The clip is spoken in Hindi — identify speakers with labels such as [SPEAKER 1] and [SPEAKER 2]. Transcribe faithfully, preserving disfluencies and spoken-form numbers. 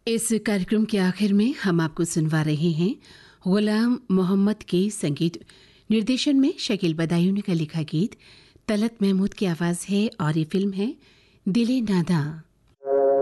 [SPEAKER 1] इस कार्यक्रम के आखिर में हम आपको सुनवा रहे हैं गुलाम मोहम्मद के संगीत निर्देशन में शकील बदायूनी का लिखा गीत। तलत महमूद की आवाज़ है और ये फिल्म है दिले नादा।